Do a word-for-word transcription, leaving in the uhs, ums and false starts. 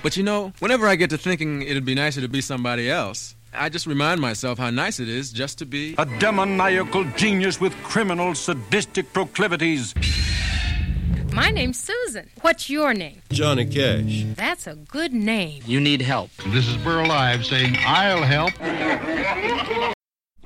But you know, whenever I get to thinking it'd be nicer to be somebody else, I just remind myself how nice it is just to be a demoniacal genius with criminal, sadistic proclivities. My name's Susan. What's your name? Johnny Cash. That's a good name. You need help. This is Burl Ives saying, I'll help.